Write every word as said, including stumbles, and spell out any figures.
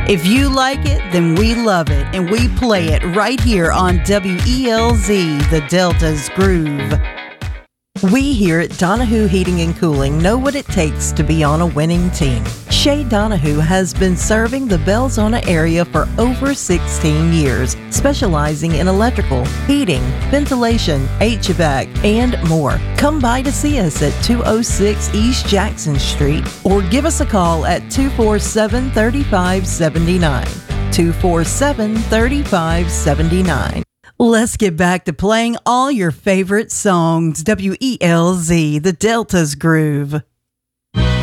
If you like it, then we love it, and we play it right here on W E L Z, the Delta's Groove. We here at Donahue Heating and Cooling know what it takes to be on a winning team. Shay Donahue has been serving the Belzona area for over sixteen years, specializing in electrical, heating, ventilation, H V A C, and more. Come by to see us at two oh six East Jackson Street or give us a call at two four seven, three five seven nine. two four seven, three five seven nine. Let's get back to playing all your favorite songs. W E L Z, the Delta's Groove.